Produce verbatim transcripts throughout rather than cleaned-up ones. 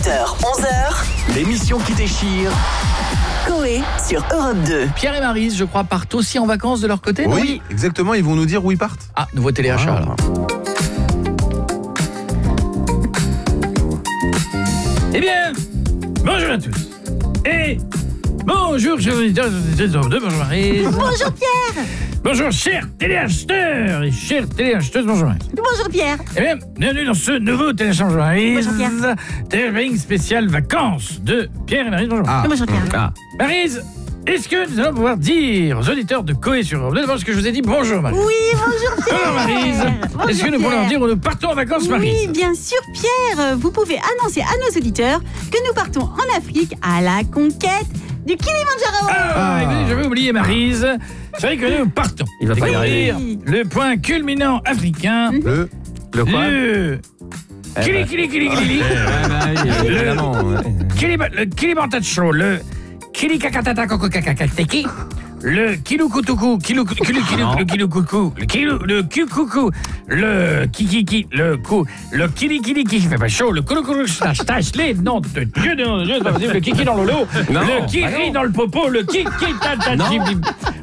heures, onze heures, l'émission qui déchire. Coé sur Europe deux. Pierre et Maryse, je crois, partent aussi en vacances de leur côté, non ? Oui, exactement, ils vont nous dire où ils partent. Ah, nouveau téléachat, Ah. là. Eh bien, bonjour à tous. Et bonjour, chers auditeurs et auditrices de bonjour Maryse. Bonjour Pierre. Bonjour, chers téléacheteurs et chères téléacheteuses, bonjour Maryse. Bonjour Pierre. Eh bien, bienvenue dans ce nouveau téléachat, bonjour Maryse. Bonjour, Pierre. Téléachat spécial vacances de Pierre et Maryse, bonjour. Ah. Bonjour Pierre. Ah. Maryse, est-ce que nous allons pouvoir dire aux auditeurs de Coé sur Europe deux d'abord ce que je vous ai dit, bonjour Maryse. Oui, bonjour Pierre. Bonjour Maryse. Bonjour, Est-ce que nous Pierre. pourrons leur dire où nous partons en vacances, Maryse? Oui, bien sûr Pierre. Vous pouvez annoncer à nos auditeurs que nous partons en Afrique à la conquête du Kilimandjaro. Ah, écoutez, j'avais oublié Maryse. C'est vrai que nous partons. Il va pas y Découvrir arriver. le point culminant africain. Le... Le quoi Le... Kili, kili, kili, kili. Évidemment. Kiliba- Le Kilimantacho, le Kilikakatata kokokakakateki, le Kilukutuku, Kilu Kilu Kilu le Kilukuku, le Kilu le Kikuku, le Kikiki, le Ku, le Kili Kili qui fait pas chaud, le Kulukulu stache tache les noms de Dieu, de nom de Dieu, c'est pas possible, le Kiki dans le lot, Non, le bah Kiri non. dans le popo, le Kiki tata tibim.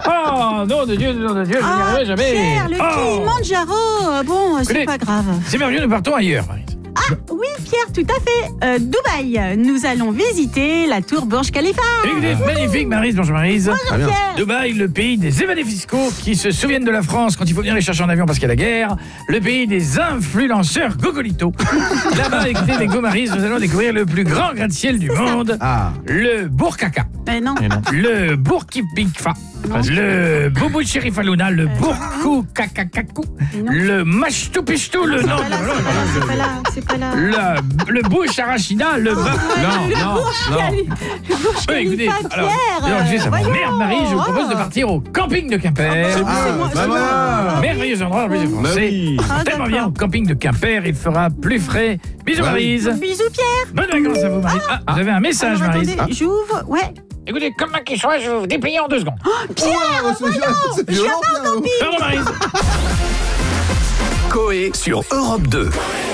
Oh non de Dieu, nom de Dieu, je n'y Ah, arriverai jamais. Pierre, le Oh. Kilimandjaro. Bon, c'est Écoutez, pas grave. C'est merveilleux, nous partons ailleurs, Maryse. Oui Pierre, tout à fait. Euh, Dubaï. Nous allons visiter la tour Burj Khalifa. Écoutez, magnifique, Maryse, bonjour Maryse. Très bien. Pierre. Dubaï, le pays des évadés fiscaux qui se souviennent de la France quand il faut venir les chercher en avion parce qu'il y a la guerre. Le pays des influenceurs gogolitos. Là-bas, écoutez, avec vous, Maryse, nous allons découvrir le plus grand gratte-ciel du monde. Ah. Le Bourkaka. Euh, non. Le Bourkipikfa. Non. Le Boubou Chérifalouna. Le Bourkou Kakakakou. Non. Le Machtoupishtou. Le C'est nom. pas là, c'est pas là, c'est pas là. Le, le Bouche Arachida. Le. Ba- Non, Le non, Burj non. Khali- le Burj Ouais, écoutez, Khalifa, alors, Pierre. alors, je vais, ça Voyons. m'emmerde, Marie, je vous propose de Oh. partir au camping de Quimper. C'est Ah, moi, bah c'est moi. voilà. Merveilleux endroit en plus des Bah Français. oui. Ah, Tellement d'accord. bien au camping de Quimper, il fera plus frais. Bisous Bah oui. Maryse. Bisous Pierre. Bonnes vacances à vous Maryse. Ah, vous avez un message Alors, Maryse. attendez, j'ouvre. Ouais. Écoutez, comme ma question, je vais vous déplier en deux secondes. Pierre, Oh, c'est violent, c'est violent, Pierre. Pardon Maryse. Coé sur Europe deux.